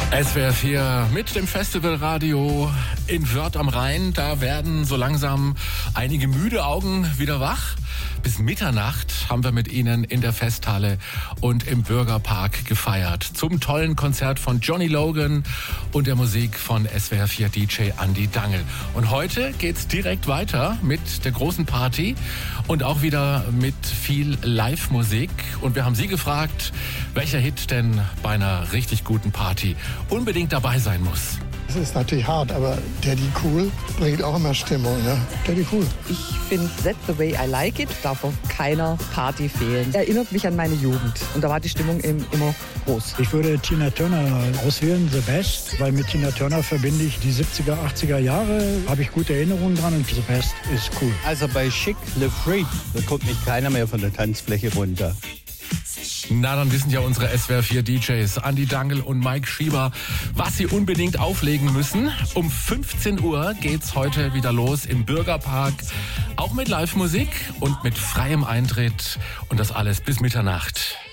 SWR 4 mit dem Festivalradio in Wörth am Rhein. Da werden so langsam einige müde Augen wieder wach. Bis Mitternacht haben wir mit Ihnen in der Festhalle und im Bürgerpark gefeiert. Zum tollen Konzert von Johnny Logan und der Musik von SWR 4 DJ Andi Dangl. Und heute geht's direkt weiter mit der großen Party und auch wieder mit viel Live-Musik. Und wir haben Sie gefragt, welcher Hit denn bei einer richtig guten Party unbedingt dabei sein muss. Das ist natürlich hart, aber Daddy Cool bringt auch immer Stimmung, ne? Daddy Cool. Ich finde That's the Way I Like It darf auf keiner Party fehlen. Erinnert mich an meine Jugend und da war die Stimmung immer groß. Ich würde Tina Turner auswählen, The Best, weil mit Tina Turner verbinde ich die 70er, 80er Jahre, habe ich gute Erinnerungen dran und The Best ist cool. Also bei Chic, Le Freak, da guckt mich keiner mehr von der Tanzfläche runter. Na, dann wissen ja unsere SWR 4 DJs Andi Dangl und Mike Schieber, was sie unbedingt auflegen müssen. Um 15 Uhr geht's heute wieder los im Bürgerpark. Auch mit Live-Musik und mit freiem Eintritt. Und das alles bis Mitternacht.